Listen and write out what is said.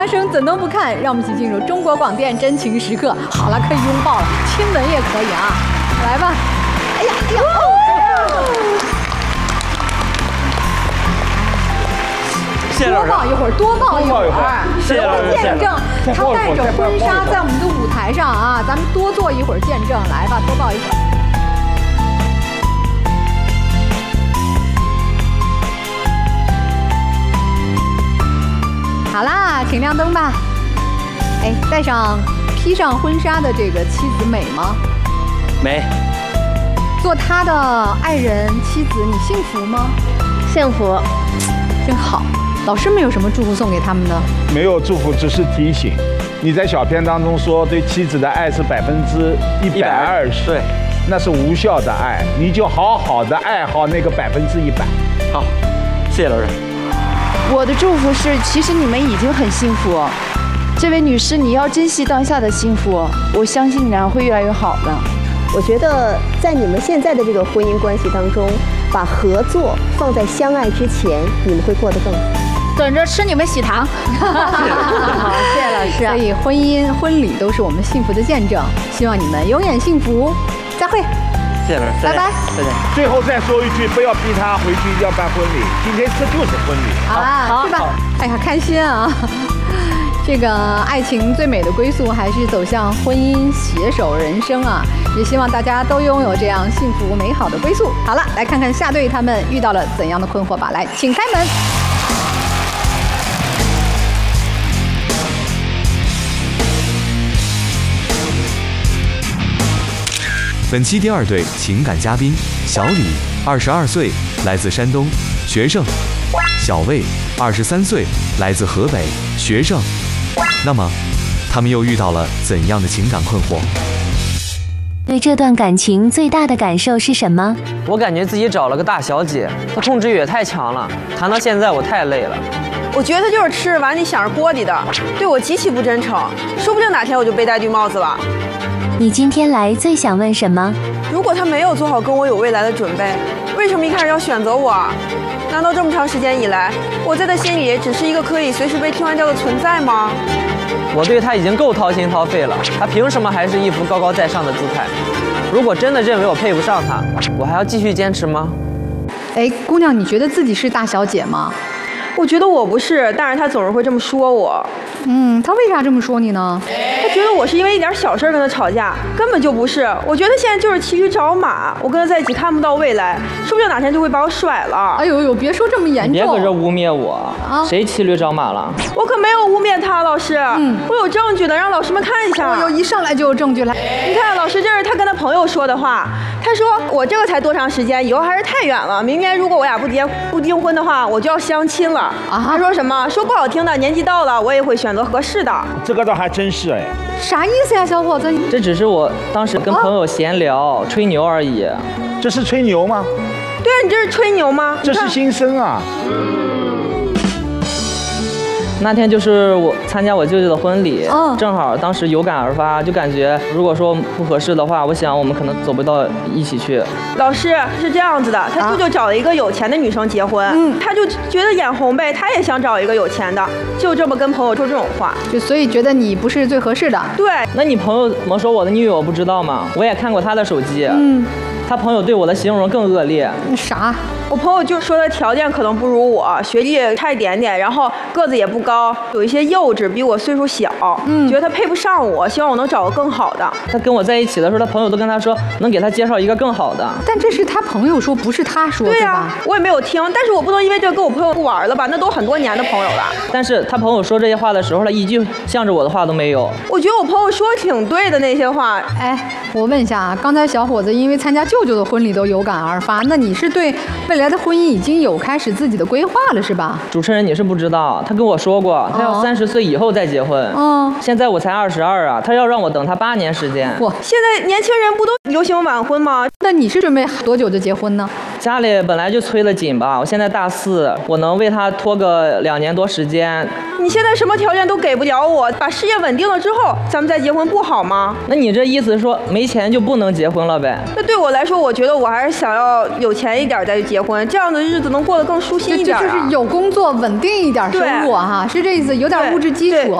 男生怎能不看？让我们一起进入中国广电真情时刻。好了，可以拥抱了，亲吻也可以啊！来吧！哎呀哎呀！多抱一会儿，多抱一会儿， 谢谢老师。 见证他带着婚纱在我们的舞台上啊，咱们多做一会儿见证，来吧，多抱一会儿。好啦，请亮灯吧。哎，披上婚纱的这个妻子美吗？ 美。 做他的爱人妻子，你幸福吗？ 幸福， 真好。老师们有什么祝福送给他们呢？ 没有祝福，只是提醒。你在小片当中说对妻子的爱是120%， 对， 那是无效的爱，你就好好的爱好那个100%。 好，谢谢老师。 我的祝福是，其实你们已经很幸福。这位女士，你要珍惜当下的幸福，我相信你俩会越来越好的。 我觉得在你们现在的这个婚姻关系当中，把合作放在相爱之前，你们会过得更好。 等着吃你们喜糖。 好，谢谢老师。所以婚姻、婚礼都是我们幸福的见证，希望你们永远幸福。再会。 谢谢老师， 拜拜。 再见。 最后再说一句，不要逼他回去一定要办婚礼，今天这就是婚礼。 好，去吧。哎呀，开心啊！这个爱情最美的归宿还是走向婚姻，携手人生啊！也希望大家都拥有这样幸福美好的归宿。好了，来看看下队他们遇到了怎样的困惑吧。来，请开门。 本期第2队情感嘉宾小李，22岁，来自山东，学生；小魏，23岁，来自河北，学生。那么，他们又遇到了怎样的情感困惑？ 对这段感情最大的感受是什么？ 我感觉自己找了个大小姐，她控制欲也太强了，谈到现在我太累了。 我觉得他就是吃着碗里想着锅里的，对我极其不真诚，说不定哪天我就被戴绿帽子了。 你今天来最想问什么？ 如果他没有做好跟我有未来的准备，为什么一开始要选择我？难道这么长时间以来，我在他心里只是一个可以随时被替换掉的存在吗？ 我对他已经够掏心掏肺了，他凭什么还是一副高高在上的姿态？如果真的认为我配不上他，我还要继续坚持吗？ 哎，姑娘，你觉得自己是大小姐吗？ 我觉得我不是，但是他总是会这么说我。 他为啥这么说你呢？ 他觉得我是因为一点小事跟他吵架，根本就不是。我觉得现在就是骑驴找马，我跟他在一起看不到未来，说不定哪天就会把我甩了。 哎呦，别说这么严重！ 别搁这污蔑我啊！谁骑驴找马了？ 我可没有污蔑他，老师。我有证据的，让老师们看一下。 我一上来就有证据来。 你看，老师，这是他跟他朋友说的话。他说我这个才多长时间，以后还是太远了。明年如果我俩不订婚的话，我就要相亲了。他说什么？说不好听的，年纪到了，我也会选择合适的。 这个倒还真是哎。 啥意思呀，小伙子？ 这只是我当时跟朋友闲聊、吹牛而已。 这是吹牛吗？ 对啊，你这是吹牛吗？ 这是新生啊。 那天就是我参加我舅舅的婚礼，正好当时有感而发，就感觉如果说不合适的话，我想我们可能走不到一起去。 老师是这样子的，他舅舅找了一个有钱的女生结婚，他就觉得眼红呗，他也想找一个有钱的，就这么跟朋友说这种话， 就所以觉得你不是最合适的。 对， 那你朋友怎么说我的？你以为我不知道吗？我也看过他的手机，他朋友对我的形容更恶劣。 啥？ 我朋友就说他条件可能不如我，学历差一点点，然后个子也不高，有一些幼稚，比我岁数小，觉得他配不上我，希望我能找个更好的。 他跟我在一起的时候，他朋友都跟他说能给他介绍一个更好的。 但这是他朋友说，不是他说， 对呀，我也没有听，但是我不能因为这个跟我朋友不玩了吧？那都很多年的朋友了。 但是他朋友说这些话的时候，他一句向着我的话都没有。 我觉得我朋友说挺对的那些话。 哎，我问一下啊，刚才小伙子因为参加舅舅的婚礼都有感而发，那你是对未来的婚姻已经有开始自己的规划了是吧？ 主持人你是不知道，他跟我说过，他要30岁以后再结婚。现在我才22啊，他要让我等他8年时间。 现在年轻人不都流行晚婚吗？ 那你是准备多久就结婚呢？ 家里本来就催得紧吧，我现在大4，我能为他拖个2年多时间。 你现在什么条件都给不了我，把事业稳定了之后，咱们再结婚不好吗？ 那你这意思是说没钱就不能结婚了呗？ 那对我来说，我觉得我还是想要有钱一点再去结婚，这样的日子能过得更舒心一点就是有工作稳定一点收入哈，是这意思，有点物质基础。